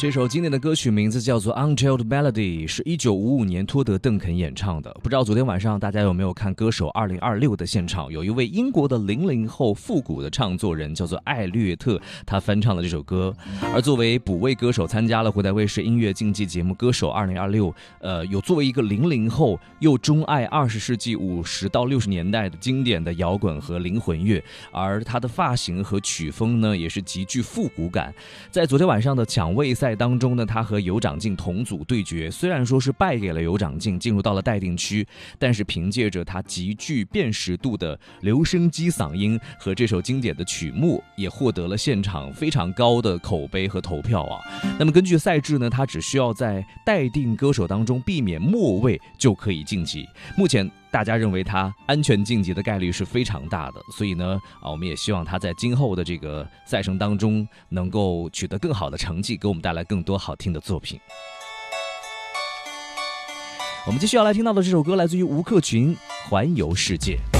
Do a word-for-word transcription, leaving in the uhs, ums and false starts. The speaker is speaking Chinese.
这首经典的歌曲名字叫做 Untold Melody， 是一九五五年托德·邓肯演唱的。不知道昨天晚上大家有没有看歌手二零二六的现场，有一位英国的零零后复古的唱作人叫做艾略特，他翻唱了这首歌。而作为补位歌手，参加了湖南卫视音乐竞技节目歌手二零二六，呃，有作为一个零零后又钟爱二十世纪五十到六十年代的经典的摇滚和灵魂乐，而他的发型和曲风呢也是极具复古感。在昨天晚上的抢位赛当中呢，他和有长进同组对决，虽然说是败给了有长进，进入到了待定区，但是凭借着他极具辨识度的留声机嗓音和这首经典的曲目，也获得了现场非常高的口碑和投票啊。那么根据赛制呢，他只需要在待定歌手当中避免末位就可以晋级。目前大家认为他安全晋级的概率是非常大的，所以呢，啊，我们也希望他在今后的这个赛程当中能够取得更好的成绩，给我们带来更多好听的作品。我们继续要来听到的这首歌来自于吴克群《环游世界》。